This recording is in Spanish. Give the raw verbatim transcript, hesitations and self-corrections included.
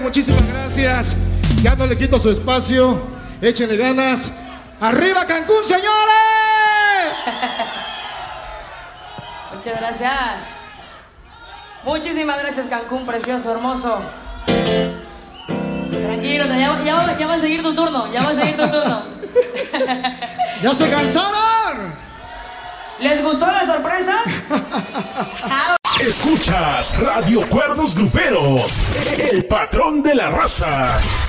muchísimas gracias. Ya no le quito su espacio. Échenle ganas. ¡Arriba Cancún, señores! Muchas gracias. Muchísimas gracias, Cancún, precioso, hermoso. Tranquilo, ya, ya, va, ya va a seguir tu turno, ya va a seguir tu turno. ¿Ya se cansaron? ¿Les gustó la sorpresa? Escuchas Radio Cuernos Gruperos, el patrón de la raza.